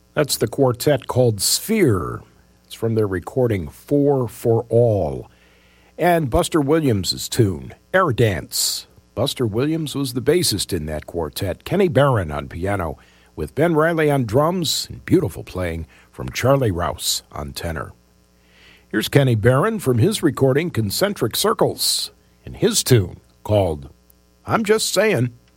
That's the quartet called Sphere. It's from their recording Four for All. And Buster Williams' tune, Air Dance. Buster Williams was the bassist in that quartet. Kenny Barron on piano, with Ben Riley on drums, and beautiful playing from Charlie Rouse on tenor. Here's Kenny Barron from his recording Concentric Circles, and his tune called I'm Just Saying.